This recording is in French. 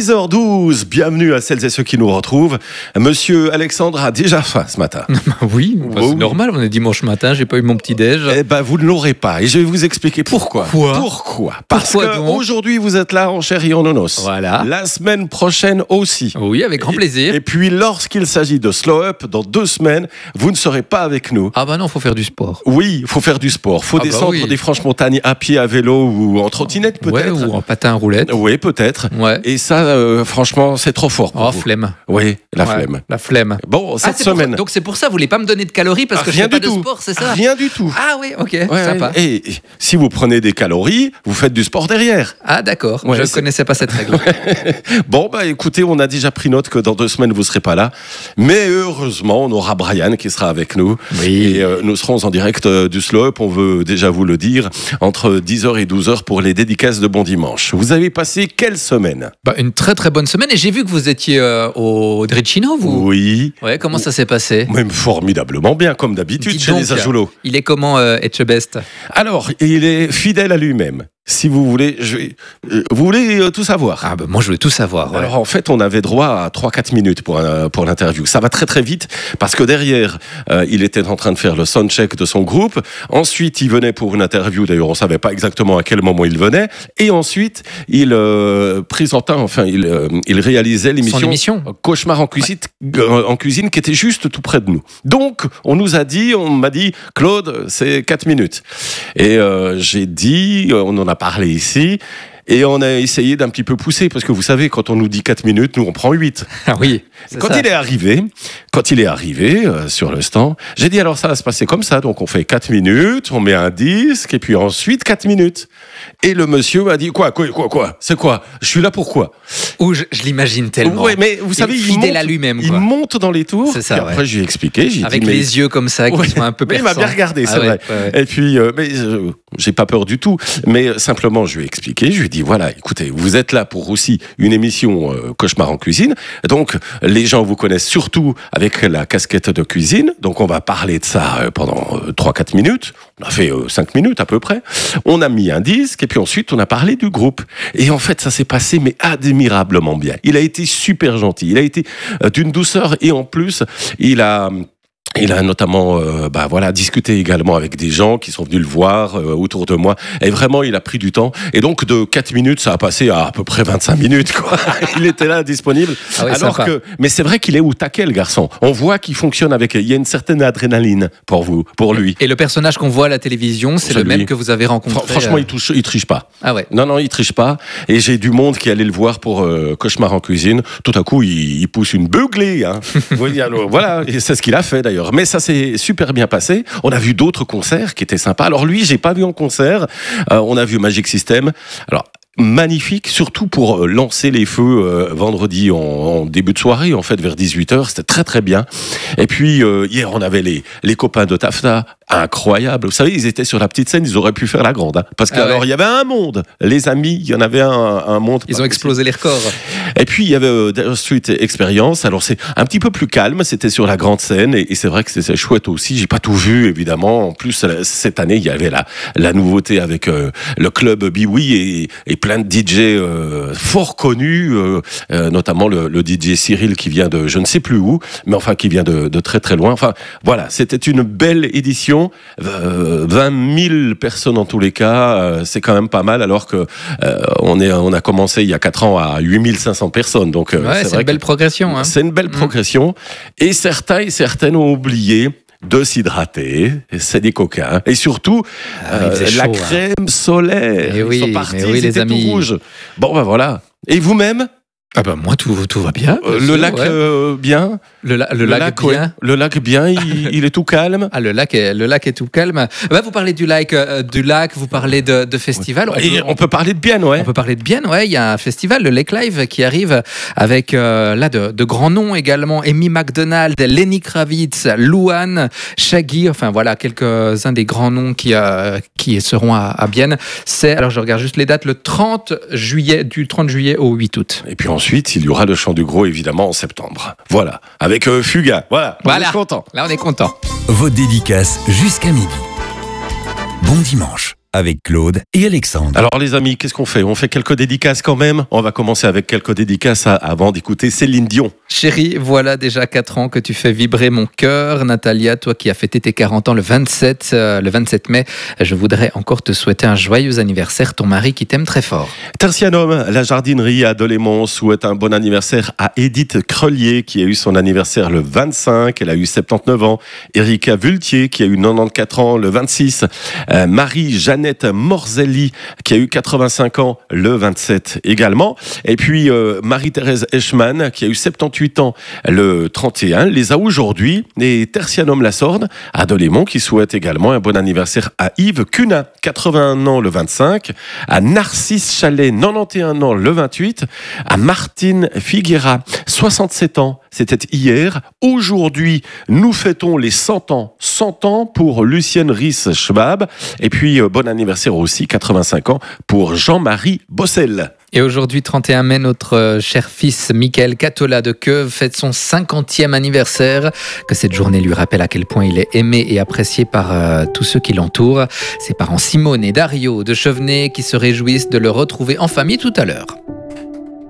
6h12, bienvenue à celles et ceux qui nous retrouvent. Monsieur Alexandre a déjà faim ce matin. Oui, c'est normal, on est dimanche matin, j'ai pas eu mon petit-déj. Eh ben, vous ne l'aurez pas, et je vais vous expliquer pourquoi. Pourquoi Parce qu'aujourd'hui, vous êtes là en chair et en onos. Voilà. La semaine prochaine aussi. Oui, avec grand plaisir. Et puis, lorsqu'il s'agit de Slow Up, dans 2 semaines, vous ne serez pas avec nous. Ah bah non, faut faire du sport. Oui, il faut faire du sport. Il faut descendre des franches montagnes à pied, à vélo ou en trottinette peut-être. Ouais, ou en patin à roulette. Oui, peut-être. Ouais. Et ça, franchement, c'est trop fort pour vous. Flemme. Oui, flemme. La flemme. Bon, cette semaine. Donc c'est pour ça, vous voulez pas me donner de calories parce que je fais pas de sport, c'est ça? Rien du tout. Ah oui, ok, sympa. Et si vous prenez des calories, vous faites du sport derrière. Ah d'accord, je ne connaissais pas cette règle. Bon, bah écoutez, on a déjà pris note que dans 2 semaines, vous ne serez pas là. Mais heureusement, on aura Brian qui sera avec nous. Oui. Et nous serons en direct du Slow Up, on veut déjà vous le dire, entre 10h et 12h pour les dédicaces de Bon Dimanche. Vous avez passé quelle semaine ? Une très très bonne semaine. Et j'ai vu que vous étiez au Dricino, vous ? Oui. Ouais, comment ça s'est passé ? Même formidablement bien, comme d'habitude chez les Ajoulot. Il est comment, Etchebest ? Alors, il est fidèle à lui-même. Si vous voulez, vous voulez tout savoir. Ah moi je veux tout savoir. Ouais. Alors en fait, on avait droit à 3-4 minutes pour l'interview. Ça va très très vite parce que derrière, il était en train de faire le soundcheck de son groupe. Ensuite, il venait pour une interview. D'ailleurs, on savait pas exactement à quel moment il venait. Et ensuite, il présentait, il réalisait l'émission Cauchemar en cuisine, qui était juste tout près de nous. Donc, on m'a dit, Claude, c'est 4 minutes. Et j'ai dit, on en a parlé ici, et on a essayé d'un petit peu pousser, parce que vous savez, quand on nous dit 4 minutes, nous on prend 8. Ah oui. Quand il est arrivé sur le stand, j'ai dit alors ça va se passer comme ça, donc on fait 4 minutes, on met un disque, et puis ensuite 4 minutes. Et le monsieur m'a dit quoi, c'est quoi ? Je suis là pour quoi ? Je l'imagine tellement. Oui, mais vous savez, fidèle à lui-même. Il monte dans les tours. C'est ça. Et après, je lui ai expliqué. Avec les yeux comme ça, qui sont un peu perçants. Mais il m'a bien regardé, c'est vrai. Ouais. Et puis, j'ai pas peur du tout. Mais simplement, je lui ai expliqué. Je lui ai dit voilà, écoutez, vous êtes là pour aussi une émission Cauchemar en cuisine. Donc, les gens vous connaissent surtout avec la casquette de cuisine. Donc, on va parler de ça pendant 3-4 minutes. On a fait 5 minutes à peu près. On a mis un disque et puis ensuite on a parlé du groupe. Et en fait ça s'est passé mais admirablement bien. Il a été super gentil. Il a été d'une douceur et en plus il a notamment discuté également avec des gens qui sont venus le voir autour de moi. Et vraiment, il a pris du temps. Et donc, de 4 minutes, ça a passé à peu près 25 minutes, quoi. Il était là, disponible. Ah oui, mais c'est vrai qu'il est au taquet, le garçon. On voit qu'il fonctionne avec... Il y a une certaine adrénaline pour lui. Et le personnage qu'on voit à la télévision, c'est le même que vous avez rencontré. Franchement, il triche pas. Ah ouais. Non, il triche pas. Et j'ai du monde qui allait le voir pour Cauchemar en cuisine. Tout à coup, il pousse une beuglée. Hein. Voilà, et c'est ce qu'il a fait d'ailleurs. Mais ça s'est super bien passé. On a vu d'autres concerts qui étaient sympas. Alors lui, j'ai pas vu en concert. On a vu Magic System. Alors magnifique, surtout pour lancer les feux vendredi en début de soirée, en fait, vers 18h. C'était très très bien. Et puis hier, on avait les copains de Tafta. Incroyable. Vous savez, ils étaient sur la petite scène, ils auraient pu faire la grande. Hein, parce qu'alors, il y avait un monde. Les amis, il y en avait un monde. Ils ont explosé les records. Et puis, il y avait Street Experience. Alors, c'est un petit peu plus calme. C'était sur la grande scène. Et c'est vrai que c'était chouette aussi. J'ai pas tout vu, évidemment. En plus, cette année, il y avait la nouveauté avec le club Biwi et plein de DJ fort connus, notamment le DJ Cyril qui vient de je ne sais plus où, mais enfin qui vient de très très loin. Enfin, voilà, c'était une belle édition. 20 000 personnes en tous les cas, c'est quand même pas mal, alors que on a commencé il y a 4 ans à 8 500 personnes. Donc, c'est une belle progression. Hein. C'est une belle progression. Et certains et certaines ont oublié de s'hydrater, c'est des coquins. Et surtout, la crème solaire. Ils sont partis, ils étaient tout rouges. Bon, voilà. Et vous-même ? Ah moi tout va bien. Le lac bien. Le lac bien. Ouais. Le lac bien, il est tout calme. Ah le lac est tout calme. Vous parlez du lac, vous parlez de festival. On peut parler de Bienne, ouais. On peut parler de Bienne, ouais. Il y a un festival, le Lake Live, qui arrive avec de grands noms également. Amy McDonald, Lenny Kravitz, Louane, Shaggy. Enfin voilà, quelques-uns des grands noms qui seront à Bienne. Alors je regarde juste les dates, du 30 juillet au 8 août. Et puis ensuite, il y aura le Chant du Gros, évidemment, en septembre. Voilà, avec Fugain. Voilà. On est content. Là, on est content. Vos dédicaces jusqu'à midi. Bon dimanche avec Claude et Alexandre. Alors les amis, qu'est-ce qu'on fait? On fait quelques dédicaces quand même. On va commencer avec quelques dédicaces avant d'écouter Céline Dion. Chérie, voilà déjà 4 ans que tu fais vibrer mon cœur. Natalia, toi qui as fêté tes 40 ans le 27 mai, je voudrais encore te souhaiter un joyeux anniversaire, ton mari qui t'aime très fort. Tertianum, la jardinerie à Delémont souhaite un bon anniversaire à Edith Crelier qui a eu son anniversaire le 25, elle a eu 79 ans. Erika Vultier qui a eu 94 ans le 26. Marie-Jeannette Morzelli qui a eu 85 ans le 27 également. Et puis Marie-Thérèse Eschmann qui a eu 78 ans le 31, les a aujourd'hui. Et Tertianum Lasorne à Delémont qui souhaite également un bon anniversaire à Yves Cunha, 81 ans le 25, à Narcisse Chalet, 91 ans le 28, à Martine Figuera, 67 ans, c'était hier. Aujourd'hui, nous fêtons les 100 ans. 100 ans pour Lucienne Ries-Schwab. Et puis, bon anniversaire aussi, 85 ans, pour Jean-Marie Bossel. Et aujourd'hui, 31 mai, notre cher fils Michael Catola de Queuve fête son 50e anniversaire. Que cette journée lui rappelle à quel point il est aimé et apprécié par tous ceux qui l'entourent. Ses parents Simone et Dario de Chevenay qui se réjouissent de le retrouver en famille tout à l'heure.